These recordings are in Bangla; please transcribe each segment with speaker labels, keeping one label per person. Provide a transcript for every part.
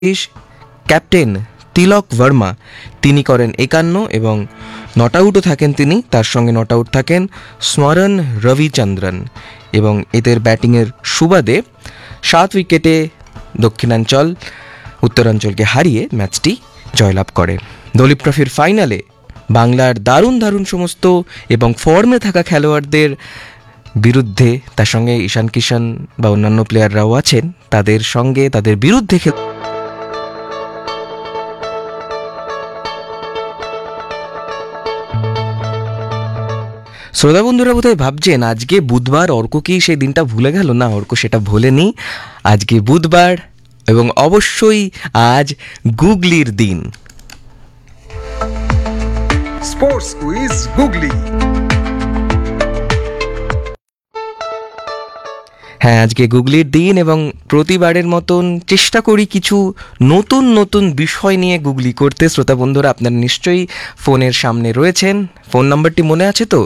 Speaker 1: ক্যাপ্টেন তিলক ভার্মা তিনি করেন 51 এবং নট আউটও থাকেন তিনি, তার সঙ্গে নট আউট থাকেন স্মরণ রবিচন্দ্রন এবং এদের ব্যাটিংয়ের সুবাদে 7 উইকেটে দক্ষিণাঞ্চল উত্তরাঞ্চলকে হারিয়ে ম্যাচটি জয়লাভ করে। দলীপ ট্রফির ফাইনালে বাংলার দারুণ দারুণ সমস্ত এবং ফর্মে থাকা খেলোয়াড়দের বিরুদ্ধে, তার সঙ্গে ঈশান কিষান বা অন্যান্য প্লেয়াররাও আছেন, তাদের সঙ্গে তাদের বিরুদ্ধে শ্রোতা বন্ধুরা বোধহয় ভাবছেন আজকে বুধবার, অর্ক কি সেই দিনটা ভুলে গেল? না, অর্ক সেটা ভোলেনি। আজকে বুধবার এবং অবশ্যই আজ গুগলির দিন।
Speaker 2: স্পোর্টস কুইজ গুগলি।
Speaker 1: হ্যাঁ, আজকে গুগলির দিন এবং প্রতিবারের মতন চেষ্টা করি কিছু নতুন নতুন বিষয় নিয়ে গুগলি করতে। শ্রোতা বন্ধুরা আপনারা নিশ্চয়ই ফোনের সামনে রয়েছেন, ফোন নাম্বারটি মনে আছে তো?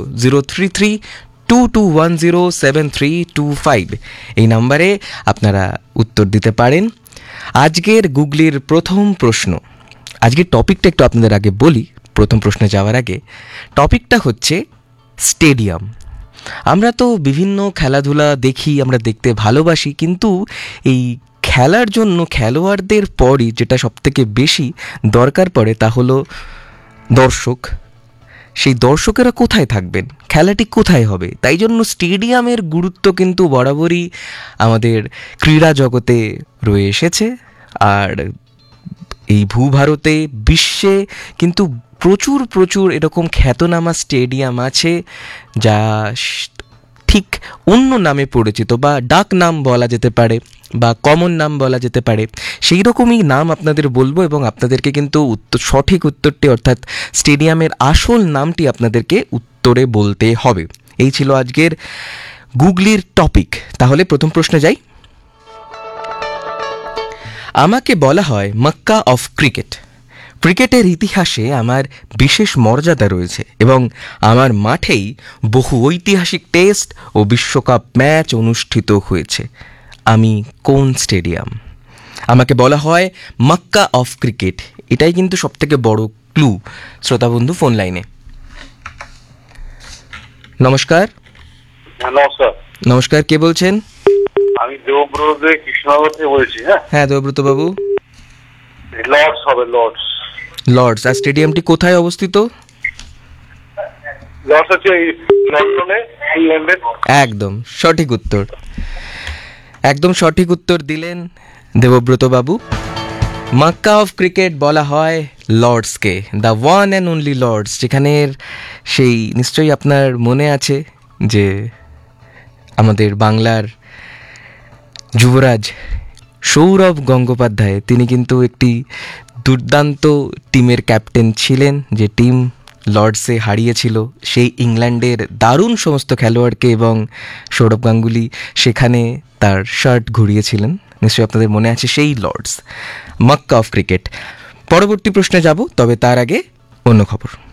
Speaker 1: 033-2210-7325 এই নাম্বারে আপনারা উত্তর দিতে পারেন। আজকের গুগলির প্রথম প্রশ্ন, আজকের টপিকটা একটু আপনাদের আগে বলি প্রথম প্রশ্নে যাওয়ার আগে। টপিকটা হচ্ছে স্টেডিয়াম। আমরা তো বিভিন্ন খেলাধুলা দেখি, আমরা দেখতে ভালোবাসি, কিন্তু এই খেলার জন্য খেলোয়াড়দের পরই যেটা সবথেকে বেশি দরকার পড়ে তা হলো দর্শক। সেই দর্শকেরা কোথায় থাকবেন, খেলাটি কোথায় হবে? তাই জন্য স্টেডিয়ামের গুরুত্ব কিন্তু বরাবরই আমাদের ক্রীড়া জগতে রয়ে এসেছে। আর এই ভূভারতে, বিশ্বে কিন্তু প্রচুর প্রচুর এরকম খ্যাতনামা স্টেডিয়াম আছে যা ঠিক অন্য নামে পরিচিত, বা ডাক নাম বলা যেতে পারে বা কমন নাম বলা যেতে পারে। সেই রকমই নাম আপনাদের বলবো এবং আপনাদেরকে কিন্তু সঠিক উত্তরটি, অর্থাৎ স্টেডিয়ামের আসল নামটি আপনাদেরকে উত্তরে বলতে হবে। এই ছিল আজকের গুগলির টপিক। তাহলে প্রথম প্রশ্নে যাই। আমাকে বলা হয় মক্কা অফ ক্রিকেট। ক্রিকেটের ইতিহাসে আমার বিশেষ মর্যাদা রয়েছে এবং আমার মাঠেই বহু ঐতিহাসিক টেস্ট ও বিশ্বকাপ ম্যাচ অনুষ্ঠিত হয়েছে। আমি কোন স্টেডিয়াম? আমাকে বলা হয় মক্কা অফ ক্রিকেট। এটাই কিন্তু সবথেকে বড় ক্লু। শ্রোতা বন্ধু ফোন লাইনে। নমস্কার।
Speaker 3: নমস্কার।
Speaker 1: নমস্কার, কে বলছেন?
Speaker 3: আমি দেবব্রত কৃষ্ণনগর থেকে বলছি। হ্যাঁ
Speaker 1: দেবব্রত বাবু।
Speaker 3: লর্ডস হবে, লর্ডস।
Speaker 1: লর্ডস। আর স্টেডিয়ামটি কোথায় অবস্থিত?
Speaker 3: লর্ডস হচ্ছে লন্ডনে, ইংল্যান্ডে।
Speaker 1: একদম সঠিক উত্তর, একদম সঠিক উত্তর দিলেন দেবব্রত বাবু। মক্কা অফ ক্রিকেট বলা হয় লর্ডসকে, the one and only Lords, যেখানের সেই নিশ্চয়ই আপনার মনে আছে যে আমাদের বাংলার যুবরাজ সৌরভ গঙ্গোপাধ্যায়, তিনি কিন্তু একটি দুর্দান্ত টিমের ক্যাপ্টেন ছিলেন, যে টিম লর্ডসে হারিয়েছিল সেই ইংল্যান্ডের দারুণ সমস্ত খেলোয়াড়কে, এবং সৌরভ গাঙ্গুলি সেখানে তার শার্ট ঘুরিয়েছিলেন। নিশ্চয়ই আপনাদের মনে আছে সেই লর্ডস, মক্কা অফ ক্রিকেট। পরবর্তী প্রশ্নে যাব, তবে তার আগে অন্য খবর।